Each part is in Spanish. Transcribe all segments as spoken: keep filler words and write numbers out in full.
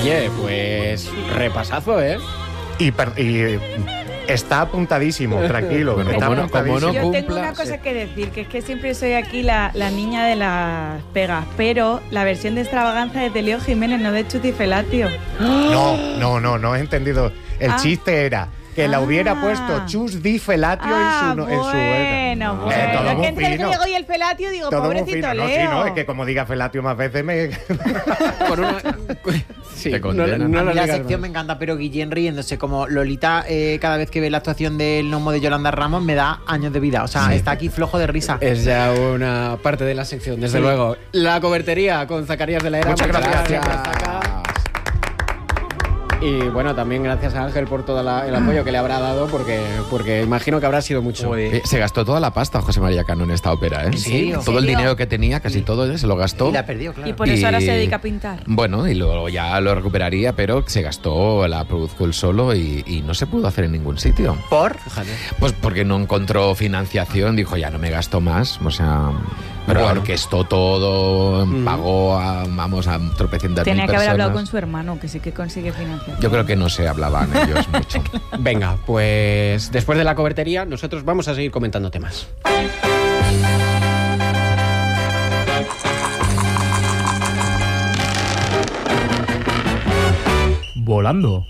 Oye, pues repasazo, ¿eh? Y, per, y está apuntadísimo, tranquilo. Bueno, está como no- apuntadísimo. como no Yo tengo cumpla, una cosa sí. que decir, que es que siempre soy aquí la, la niña de las pegas, pero la versión de extravaganza de Teleo Jiménez, no de Chuti Felatio. No, no, no, no he entendido. El Ah. chiste era que la Ah. hubiera puesto Chus Di Felatio Ah, en su... en su bueno, bueno. Eh, todo Es que muy entre el fino. griego y el felatio digo, Todo muy pobrecito fino. No, Leo. sí, no, es que como diga Felatio más veces me... Con una... Sí, Te no, condenan. no a lo mí la digas sección más. me encanta, pero Guillén riéndose como Lolita, eh, cada vez que ve la actuación del gnomo de Yolanda Ramos me da años de vida. O sea, está aquí flojo de risa. Es ya una parte de la sección, desde Sí. luego. La cobertería con Zacarías de la Era. Muchas gracias. siempre está acá. Y bueno, también gracias a Ángel por todo la- el apoyo que le habrá dado, porque, porque imagino que habrá sido mucho. Eh, Se gastó toda la pasta José María Cano en esta ópera, ¿eh? ¿En serio? Todo el ¿En serio? dinero que tenía, casi todo, ¿eh? Se lo gastó. Y la perdió, claro. Y por eso ahora Y- se dedica a pintar. Bueno, y luego ya lo recuperaría, pero se gastó, la produjo él solo y, y no se pudo hacer en ningún sitio. ¿Por? Pues porque no encontró financiación, dijo ya no me gasto más, o sea, pero Bueno. orquestó todo, Mm. pagó a, vamos, a tropecientas mil Tenía que haber personas. hablado con su hermano, que sí que consigue financiación. Yo creo que no se hablaban ellos mucho. Venga, pues después de la cobertería, nosotros vamos a seguir comentando temas. Volando.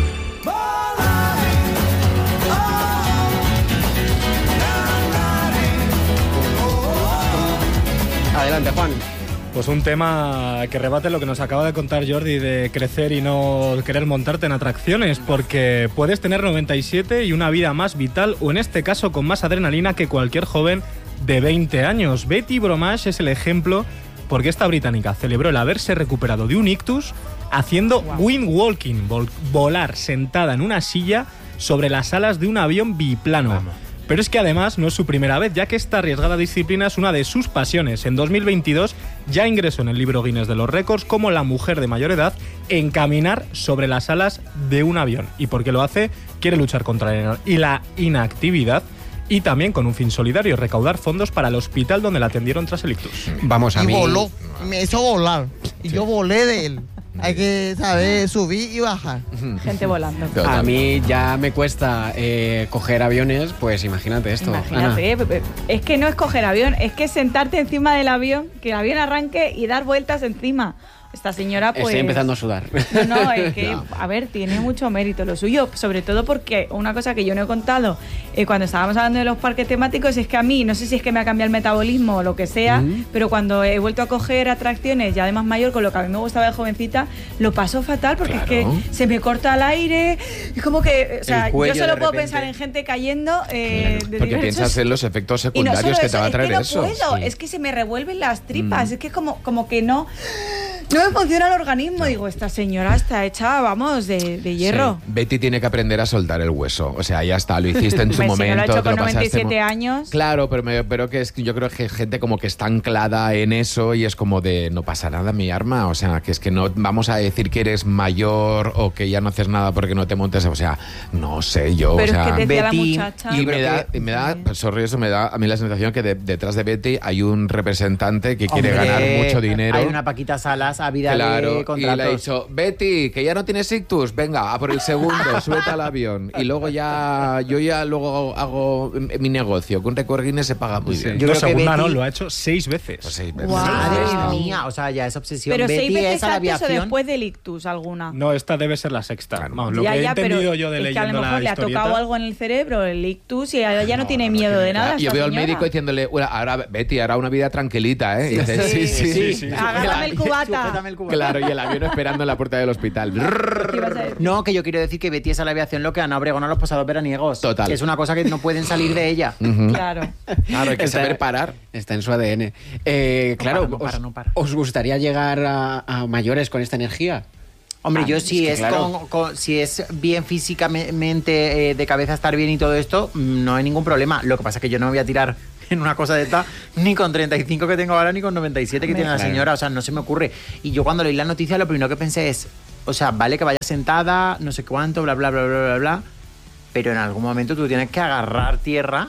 Adelante, Juan. Pues un tema que rebate lo que nos acaba de contar Jordi de crecer y no querer montarte en atracciones, porque puedes tener noventa y siete y una vida más vital, o en este caso con más adrenalina que cualquier joven de veinte años. Betty Bromage es el ejemplo, porque esta británica celebró el haberse recuperado de un ictus haciendo wind walking, vol- volar sentada en una silla sobre las alas de un avión biplano. Pero es que además no es su primera vez, ya que esta arriesgada disciplina es una de sus pasiones. En dos mil veintidós ya ingresó en el libro Guinness de los récords como la mujer de mayor edad en caminar sobre las alas de un avión. ¿Y por qué lo hace? Quiere luchar contra la y la inactividad y también con un fin solidario, recaudar fondos para el hospital donde la atendieron tras el ictus. Vamos a Y mí. voló, me hizo volar. Y yo volé de él. Hay que saber subir y bajar. Gente volando. Total. A mí ya me cuesta eh, coger aviones, pues imagínate esto. Imagínate, eh, Pepe. Es que no es coger avión, es que sentarte encima del avión, que el avión arranque y dar vueltas encima. Esta señora, Ana, pues... estoy empezando a sudar. No, no, es que, a ver, tiene mucho mérito lo suyo, sobre todo porque una cosa que yo no he contado eh, cuando estábamos hablando de los parques temáticos es que a mí, no sé si es que me ha cambiado el metabolismo o lo que sea, Mm. pero cuando he vuelto a coger atracciones, ya de más mayor, con lo que a mí me gustaba de jovencita, lo paso fatal porque Claro. es que se me corta el aire, es como que, o sea, El yo cuello solo de puedo repente. pensar en gente cayendo eh, de Porque diversos- piensas en los efectos y no secundarios solo que eso, te va a es traer que no eso. puedo, Sí. es que se me revuelven las tripas, es que como, como que no, no me funciona el organismo. Digo, esta señora está hecha, vamos, de, de hierro. Sí. Betty tiene que aprender a soltar el hueso. O sea, ya está, lo hiciste en su Hombre, si no momento. lo ha hecho te con lo pasaste noventa y siete mo- años. Claro, pero, me- pero que es que yo creo que gente como que está anclada en eso y es como de no pasa nada, mi arma. O sea, que es que no vamos a decir que eres mayor o que ya no haces nada porque no te montes. O sea, no sé yo. Pero o sea, es que decía Betty- la muchacha. y Yo me creo da, que- y me da, sorry, eso me da a mí la sensación que de- detrás de Betty hay un representante que quiere Hombre, ganar mucho dinero. Hay una Paquita Salas a vida Claro, de y le ha contratos. dicho, Betty, que ya no tienes ictus, venga, a por el segundo, súbete al avión. Y luego ya, yo ya luego hago, hago mi negocio, que un récord Guinness se paga muy bien. Yo no, creo que segunda Betty- no, lo ha hecho seis veces. Pues seis veces. Guau. Madre mía, o sea, ya es obsesión. Pero Betty seis veces es a la antes o aviación. después del ictus alguna. No, esta debe ser la sexta. Claro. Vamos, lo ya, que he ya, pero entendido yo de es que a leyendo lo mejor la le ha historieta. tocado algo en el cerebro, el ictus, y ahora ya no, tiene miedo de nada. Yo esta veo al señora. médico diciéndole, "Bueno, ahora Betty, ahora una vida tranquilita, ¿eh?" Y dice, sí, sí, sí. sí. Agárrame el cubata. Sujétame el cubata. Claro, y el avión esperando en la puerta del hospital. ¿Qué ibas a decir? No, que yo quiero decir que Betty es a la aviación lo que Ana Obregón a los pasados veraniegos. Total. Que es una cosa que no pueden salir de ella. Claro. Claro, hay que Está- saber parar. Está en su A D N. Eh, claro, para, no para, os, no para. ¿os gustaría llegar a, a mayores con esta energía? Hombre, Ah, yo es si que es, claro. con- con- si es bien físicamente, eh, de cabeza estar bien y todo esto, mm, no hay ningún problema. Lo que pasa es que yo no me voy a tirar en una cosa de esta ni con treinta y cinco que tengo ahora ni con noventa y siete que tiene la Claro. señora. O sea, no se me ocurre. Y yo cuando leí la noticia lo primero que pensé es, o sea, vale que vaya sentada, no sé cuánto, bla, bla, bla, bla, bla, bla, pero en algún momento tú tienes que agarrar tierra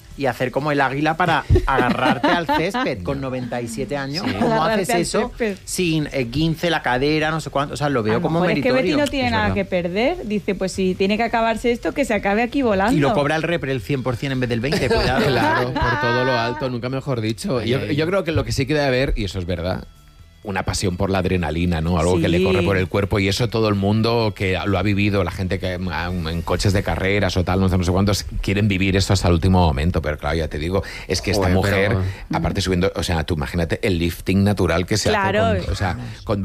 y hacer como el águila para agarrarte al césped con noventa y siete años. Sí. ¿Cómo Agarrarte haces al eso césped. sin eh, guince la cadera, no sé cuánto? O sea, lo veo A lo como mejor meritorio. Es que Betty no tiene Es nada verdad. que perder. Dice, pues si tiene que acabarse esto, que se acabe aquí volando. Y lo cobra el repre el cien por ciento en vez del veinte por ciento. Cuidado. Claro, por todo lo alto, nunca mejor dicho. Yo, yo creo que lo que sí que debe haber, y eso es verdad, una pasión por la adrenalina, ¿no? Algo Sí. que le corre por el cuerpo, y eso todo el mundo que lo ha vivido, la gente que en coches de carreras o tal, no sé, no sé cuántos, quieren vivir esto hasta el último momento, pero claro, ya te digo, es que esta Joder, mujer, pero- aparte subiendo, o sea, tú imagínate el lifting natural que se Claro. hace con, o sea, con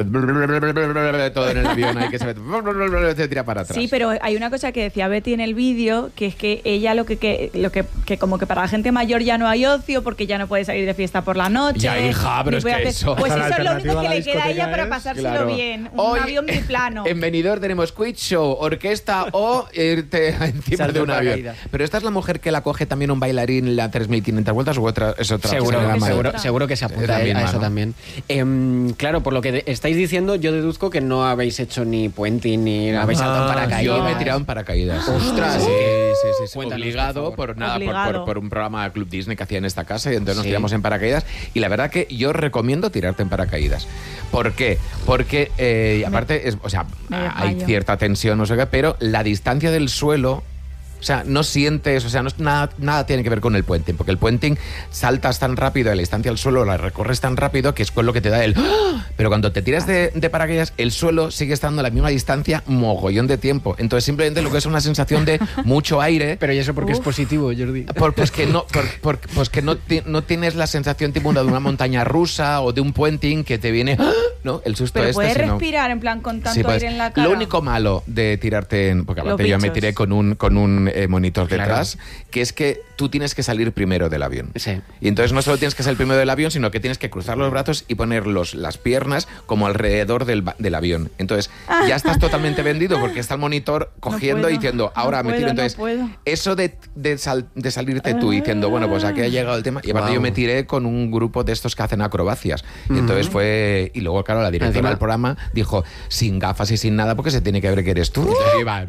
todo en el avión ahí que se se tira para atrás. Sí, pero hay una cosa que decía Betty en el vídeo, que es que ella lo que, que lo que, que como que para la gente mayor ya no hay ocio porque ya no puede salir de fiesta por la noche. Ya, hija, pero ni es puede que hacer- eso- Pues O sea, eso la es lo único alternativa que a la le queda a ella discoteca para es- pasárselo Claro. bien. Un Hoy, avión biplano. En Benidorm tenemos quiz show, orquesta o irte encima Salto de un de avión. paracaídas. Pero esta es la mujer que la coge también un bailarín y le da tres mil quinientas vueltas, o otra, es otra. Seguro, es la que madre. seguro, otra. seguro que se apunta Es la a- misma, a eso ¿no? también. Em, claro, por lo que de- estáis diciendo, yo deduzco que no habéis hecho ni puenting ni habéis saltado en paracaídas. Yo me he tirado en paracaídas. Ostras, sí, ¿qué? sí, sí, sí. Cuéntanos, Obligado por favor. por nada, por, Obligado. por- por un programa de Club Disney que hacía en esta casa, y entonces nos Sí. tiramos en paracaídas. Y la verdad que yo recomiendo tirarte en paracaídas. ¿Por qué? Porque, eh, aparte, es, o sea, Me hay desmayo. cierta tensión, no sé qué, pero la distancia del suelo. O sea, no sientes, o sea, no, es nada, nada tiene que ver con el puenting, porque el puenting saltas tan rápido de la distancia al suelo, la recorres tan rápido que es con lo que te da el... ¡Ah! Pero cuando te tiras de, de paracaídas, el suelo sigue estando a la misma distancia mogollón de tiempo. Entonces simplemente lo que es una sensación de mucho aire... Pero ¿y eso porque es positivo, Jordi? Por- pues que no, por- por- pues que no, ti- no tienes la sensación tipo de una montaña rusa o de un puenting que te viene, ¡ah! ¿no? El susto Pero este. puedes sino- respirar en plan con tanto Sí, pues, aire en la cara. Lo único malo de tirarte en... Porque Los aparte yo me bichos. tiré con un, con un eh, monitor Claro. detrás, que es que tú tienes que salir primero del avión. Sí. Y entonces no solo tienes que salir primero del avión, sino que tienes que cruzar los brazos y poner los, las piernas como alrededor del, ba- del avión. Entonces ya estás totalmente vendido porque está el monitor cogiendo puedo, y diciendo, ahora no me tiro. puedo, no Entonces, puedo. eso de, de, sal- de salirte tú diciendo, bueno, pues aquí ha llegado el tema. Y aparte Wow. yo me tiré con un grupo de estos que hacen acrobacias. Y entonces fue... Y luego, claro, la directora Encima- del programa dijo, sin gafas y sin nada, porque se tiene que ver que eres tú. Entonces iba...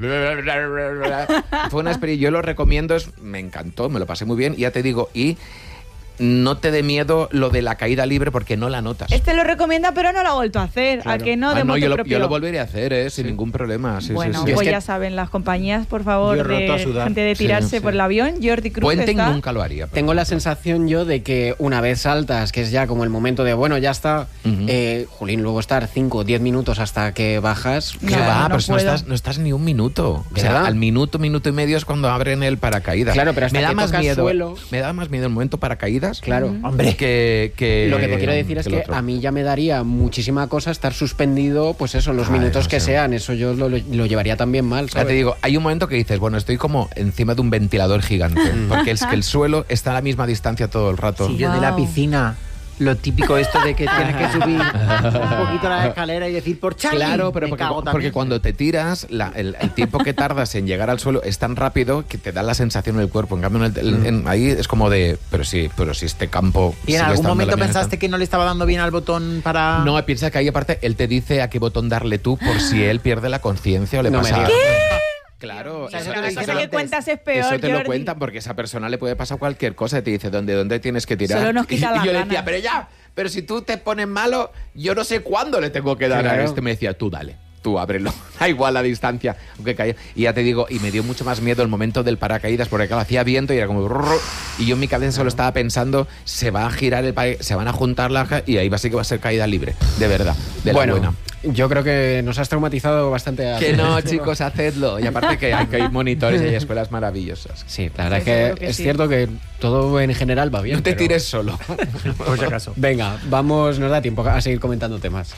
Fue una experiencia, yo lo recomiendo, es, me encantó, me lo pasé muy bien, y ya te digo, y no te dé miedo lo de la caída libre porque no la notas. Este lo recomienda, pero no lo ha vuelto a hacer. ¿A que no? Ah, De no, motu yo, lo, propio. yo lo volveré a hacer, ¿eh? Sin ningún problema. Sí, Bueno, sí, sí. pues Es que- ya saben, las compañías, por favor, Yo he roto a de sudar. gente de tirarse Sí, sí. por el avión. Jordi Cruz Puenting está... nunca lo haría. pero- Tengo la sensación yo de que una vez saltas, que es ya como el momento de, bueno, ya está, Ujú. eh, Julín, luego estar cinco o diez minutos hasta que bajas. ¿Qué No, va? no Pero si no puedo. estás, no estás ni un minuto. O sea, ¿Verdad? al minuto, minuto y medio es cuando abren el paracaídas. Claro, pero hasta me da que más tocas miedo. suelo- Me da más miedo el momento paracaídas. Claro. Hombre. Que, que- Lo que te quiero decir es el que otro. a mí ya me daría muchísima cosa estar suspendido, pues eso, los Ah, minutos que demasiado. sean. Eso yo lo, lo llevaría también mal, Ya ¿sabes? te digo, hay un momento que dices, bueno, estoy como encima de un ventilador gigante, porque es que el suelo está a la misma distancia todo el rato. Si yo de la Wow. piscina, lo típico esto de que tienes que subir un poquito la escalera y decir por Charlie. Claro, pero me porque, cago porque también. cuando te tiras, la- el, el tiempo que tardas en llegar al suelo es tan rápido que te da la sensación en el cuerpo. En cambio, en el- en- en- ahí es como de, pero sí, pero si este campo... ¿Y en sigue algún estando momento la misma pensaste que no le estaba dando bien al botón para...? No, piensa que ahí aparte él te dice a qué botón darle tú por si él pierde la conciencia o le No me pasa... digas. Claro, O sea, eso eso- te lo eso- dicen Eso que antes. cuentas es peor, eso te lo Jordi. cuentan porque a esa persona le puede pasar cualquier cosa y te dice dónde, dónde tienes que tirar. Solo nos quita y, las y yo le ganas. decía, pero ya, pero si tú te pones malo, yo no sé cuándo le tengo que dar Claro. a este. Me decía, tú dale, tú ábrelo, da igual la distancia, aunque caiga. Y ya te digo, y me dio mucho más miedo el momento del paracaídas porque claro, hacía viento y era como... brrr, y yo en mi cabeza solo estaba pensando, se va a girar el pa- se van a juntar la... y ahí va a ser que va a ser caída libre, de verdad, de la bueno, buena. yo creo que nos has traumatizado bastante. a- Que no, chicos, hacedlo. Y aparte que hay, que hay monitores y hay escuelas maravillosas. Sí, la verdad Sí, es seguro que, que es sí. cierto que todo en general va bien. No te pero- tires solo. Por si acaso. Venga, vamos, nos da tiempo a seguir comentando temas.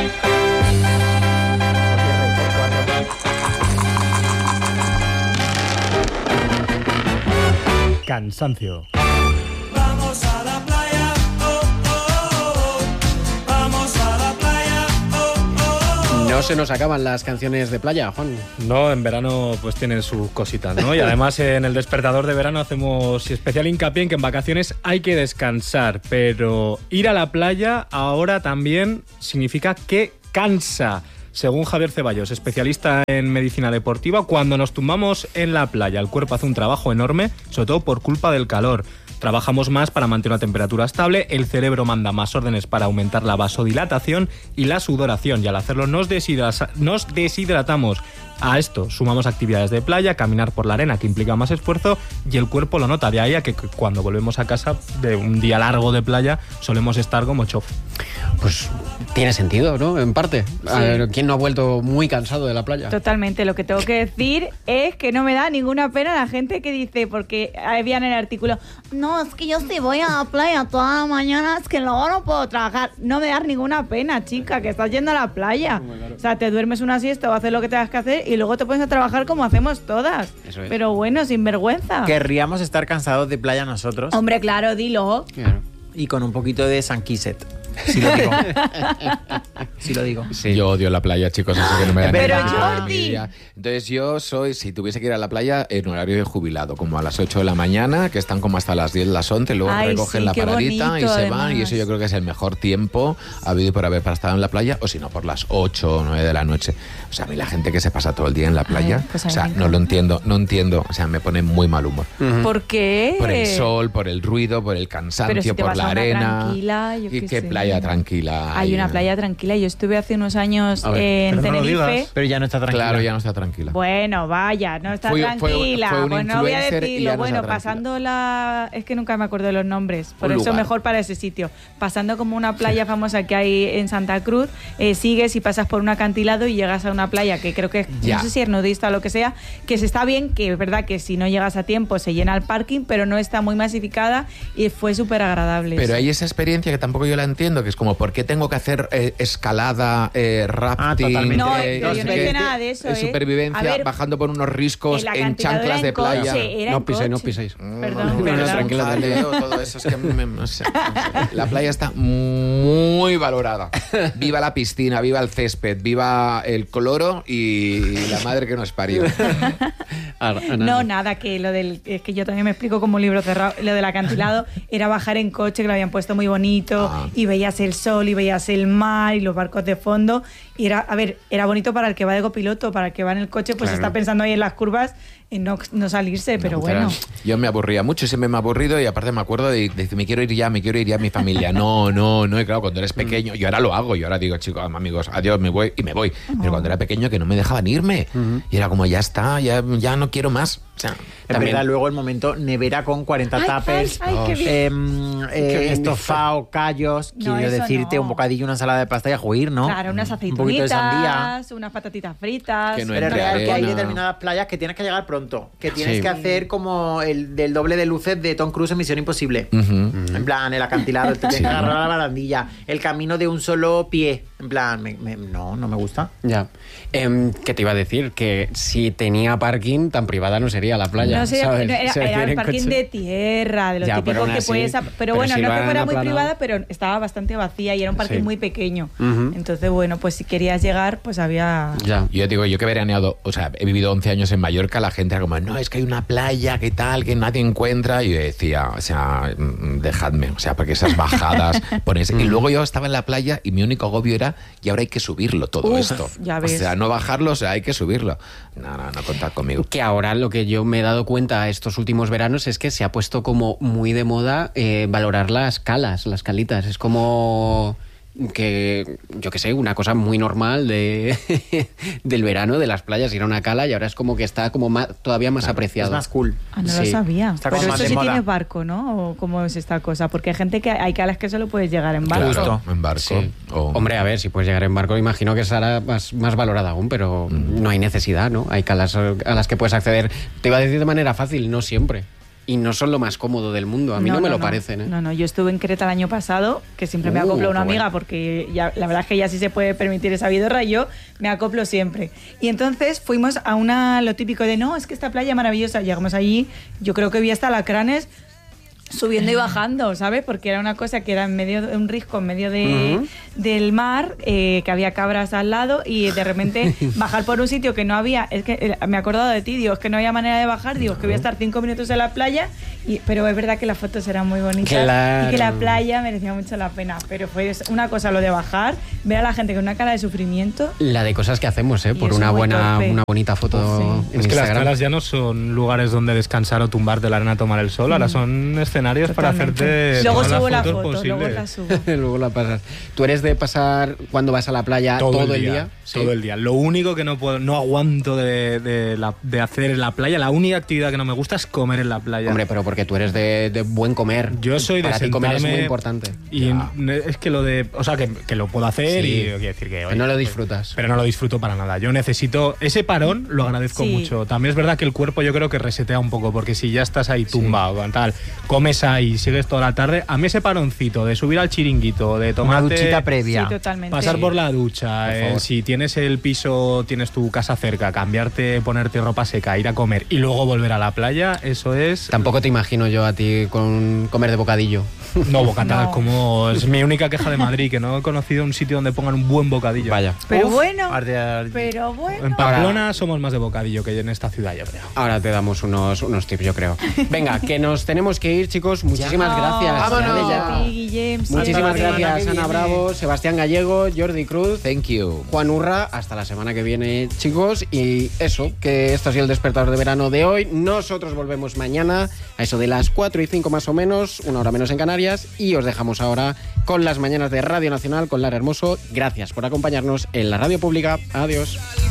Cansancio. Vamos a la playa, oh, oh, oh, oh. Vamos a la playa, oh, oh, oh. No se nos acaban las canciones de playa, Juan. No, en verano pues tienen sus cositas, ¿no? Y además en el despertador de verano hacemos especial hincapié en que en vacaciones hay que descansar, pero ir a la playa ahora también significa que cansa. Según Javier Ceballos, especialista en medicina deportiva, cuando nos tumbamos en la playa, el cuerpo hace un trabajo enorme, sobre todo por culpa del calor. Trabajamos más para mantener una temperatura estable, el cerebro manda más órdenes para aumentar la vasodilatación y la sudoración, y al hacerlo nos, deshidra- nos deshidratamos. A esto sumamos actividades de playa, caminar por la arena, que implica más esfuerzo, y el cuerpo lo nota. De ahí a que cuando volvemos a casa de un día largo de playa solemos estar como chof. Pues tiene sentido, ¿no? En parte. A Sí. ver, ¿quién no ha vuelto muy cansado de la playa? Totalmente, lo que tengo que decir es que no me da ninguna pena la gente que dice, porque había en el artículo, no, es que yo si voy a la playa toda la mañana, es que luego no puedo trabajar. No me da ninguna pena, chica, que estás yendo a la playa. O sea, te duermes una siesta o haces lo que tengas que hacer y luego te pones a trabajar como hacemos todas. Eso es. Pero bueno, sin vergüenza. Querríamos estar cansados de playa nosotros Hombre, claro, dilo. Claro. y con un poquito de Sanquiset. Sí lo digo. Sí lo digo. Sí. Yo odio la playa, chicos, así que no me da Pero ninguna Jordi. envidia. Entonces yo soy, si tuviese que ir a la playa, en horario de jubilado, como a las ocho de la mañana, que están como hasta las diez, las once, luego Ay, recogen sí, la qué paradita bonito, y se van, y además. eso yo creo que es el mejor tiempo habido y por haber para estar en la playa, o si no, por las ocho o nueve de la noche. O sea, a mí la gente que se pasa todo el día en la playa, Ay, pues a o mí sea, me no encanta. lo entiendo, no entiendo, o sea, me pone muy mal humor. ¿Por qué? Por el sol, por el ruido, por el cansancio, Pero si te por vas la a una arena. tranquila, yo ¿Y qué qué sé. playa tranquila? Hay una ¿no? playa tranquila. Yo estuve hace unos años A ver, en pero no lo Tenerife. digas. Pero ya no está tranquila. Claro, ya no está tranquila. Bueno, vaya, no está Fue- fue- tranquila. fue un Pues no voy a influencer y decirlo. ya no está Bueno, tranquila. pasando la... Es que nunca me acuerdo de los nombres. Por Un eso lugar. mejor para ese sitio. Pasando como una playa famosa que hay en Santa Cruz, eh, sigues y pasas por un acantilado y llegas a una playa que creo que, Ya. no sé si es nudista o lo que sea, que se está bien, que es verdad que si no llegas a tiempo se llena el parking, pero no está muy masificada y fue súper agradable. Pero eso. hay esa experiencia que tampoco yo la entiendo, que es como, ¿por qué tengo que hacer eh, escalada, eh, rafting? totalmente. No, eh, pero yo sé no qué, hice nada de eso, eh, ¿eh? supervivencia, A ver, bajando por unos riscos el en acantilado chanclas era de en playa. coche, era No en piséis, no coche. piséis. Perdón, no, no, perdón. tranquila, tranquila. Jaleo, todo eso es que me- no sé, no sé. La playa está muy valorada. Viva la piscina, viva el césped, viva el cloro y la madre que nos parió. Ana, Ana. No, nada, que lo del. Es que yo también me explico como un libro cerrado. Lo del acantilado era bajar en coche, que lo habían puesto muy bonito, Ah. y veías el sol, y veías el mar, y los barcos de fondo. Y era, a ver, era bonito para el que va de copiloto, para el que va en el coche, pues Claro. está pensando ahí en las curvas, en no, no salirse, pero No, bueno. Yo me aburría mucho, siempre me he aburrido y aparte me acuerdo de, de decir, me quiero ir ya, me quiero ir ya a mi familia. No, no, no. Y claro, cuando eres pequeño, yo ahora lo hago, yo ahora digo, chicos, amigos, adiós, me voy y me voy. Pero cuando era pequeño que no me dejaban irme. Y era como, ya está, ya, ya no quiero más. O sea, Es También- verdad, luego el momento nevera con cuarenta Ay, tuppers, ay, ay, qué bien. em, eh, Qué bien estofado, callos, No, quiero eso decirte, no. un bocadillo, una ensalada de pasta y a juir, ¿no? Claro, unas Un poquito de sandía. aceitunitas, unas patatitas fritas. Que no Pero es entre real que hay arena. determinadas playas que tienes que llegar pronto, que tienes Sí. que hacer como el del doble de luces de Tom Cruise en Misión Imposible. ujú. En plan, el acantilado, te tienes que agarrar a la barandilla, el camino de un solo pie. En plan, me- me- no, no me gusta. Ya. Em, ¿Qué te iba a decir? Que si tenía parking, tan privada no sería la playa. No sé, ¿sabes? no, era, O sea, era ir el en parking coche. de tierra, de lo Ya, típico pero aún que así- puedes. Pero, pero bueno, si no lo que han fuera muy aplanado. privada, pero estaba bastante vacía y era un parking Sí. muy pequeño. Ujú. Entonces, bueno, pues si querías llegar, pues había. Ya. Yo digo, yo que he veraneado, o sea, he vivido once años en Mallorca, la gente era como, no, es que hay una playa, que tal, que nadie encuentra. Y yo decía, o sea, mm, dejadme, o sea, porque esas bajadas, pones. Y luego yo estaba en la playa y mi único agobio era, y ahora hay que subirlo todo Uf, esto. ya O ves. sea, no bajarlo, o sea, hay que subirlo. No, no, no contad conmigo. Que ahora lo que yo me he dado cuenta estos últimos veranos es que se ha puesto como muy de moda eh, valorar las calas, las calitas. Es como que, yo qué sé, una cosa muy normal de del verano, de las playas, ir a una cala, y ahora es como que está como más, todavía más apreciado. Es más cool. Ah, no Sí. lo sabía. Está Pero como más eso de sí moda. tienes barco, ¿no? ¿O cómo es esta cosa? Porque hay gente que hay calas que solo puedes llegar en barco. Claro, Justo. en barco. Sí. o- Hombre, a ver, si puedes llegar en barco, imagino que será más, más valorada aún, pero no hay necesidad, ¿no? Hay calas a las que puedes acceder, te iba a decir de manera fácil, no siempre. Y no son lo más cómodo del mundo, a mí no, me lo parecen, ¿eh? No, no, yo estuve en Creta el año pasado, que siempre me Uh, acoplo a una qué amiga bueno. porque ya, la verdad es que ya sí se puede permitir esa vidorra y yo me acoplo siempre. Y entonces fuimos a una, lo típico de, no, es que esta playa es maravillosa. Llegamos allí, yo creo que vi hasta alacranes subiendo y bajando, ¿sabes? Porque era una cosa que era en medio de un risco, en medio de, Ujú. del mar, eh, que había cabras al lado y de repente bajar por un sitio que no había, es que eh, me he acordado de ti, digo, es que no había manera de bajar, digo, es que voy a estar cinco minutos en la playa, y, pero es verdad que las fotos eran muy bonitas Claro. y que la playa merecía mucho la pena, pero fue una cosa lo de bajar, ver a la gente con una cara de sufrimiento. La de cosas que hacemos, ¿eh? Y Por es una muy buena, torpe. una bonita foto Sí. en Es que las Instagram. calas ya no son lugares donde descansar o tumbarte en la arena a tomar el sol, ahora son escenarios para Totalmente. hacerte Luego todas las subo la fotos foto, luego posibles. la subo. Luego la pasas. ¿Tú eres de pasar cuando vas a la playa todo, el día? Sí. Todo el día. Lo único que no puedo, no aguanto de, de, la- de hacer en la playa, la única actividad que no me gusta es comer en la playa. Hombre, pero porque tú eres de, de buen comer. Yo soy de Para ti comer es sentarme muy importante. Y n- es que lo de, o sea, que, que lo puedo hacer Sí. y quiero decir que Que oye, no lo pues, disfrutas. pero no lo disfruto para nada. Yo necesito ese parón, lo agradezco Sí. mucho. También es verdad que el cuerpo yo creo que resetea un poco, porque si ya estás ahí tumbado, con tal, comes ahí, sigues toda la tarde, a mí ese paroncito de subir al chiringuito, de Una tomarte duchita previa. Sí, totalmente. pasar Sí. por la ducha, Por eh, favor. si tienes el piso, tienes tu casa cerca, cambiarte, ponerte ropa seca, ir a comer y luego volver a la playa, eso es Tampoco te imagino yo a ti con comer de bocadillo. no bocata, No. como es mi única queja de Madrid, que no he conocido un sitio donde pongan un buen bocadillo. Vaya. Pero Uf, bueno, arde- arde- pero bueno. En Pamplona somos más de bocadillo que en esta ciudad, yo creo. Ahora te damos unos, unos tips, yo creo. Venga, que nos tenemos que ir, chicos. Muchísimas gracias. Vámonos. Ya. A ti, Guillem, Muchísimas siempre. Hasta la semana gracias, que Ana viene. Bravo, Sebastián Gallego, Jordi Cruz, Thank you. Juan Urra. Hasta la semana que viene, chicos. Y eso, que esto ha sido el despertador de verano de hoy. Nosotros volvemos mañana a eso de las cuatro y cinco más o menos, una hora menos en Canarias. Y os dejamos ahora con las mañanas de Radio Nacional con Lara Hermoso. Gracias por acompañarnos en la radio pública. Adiós.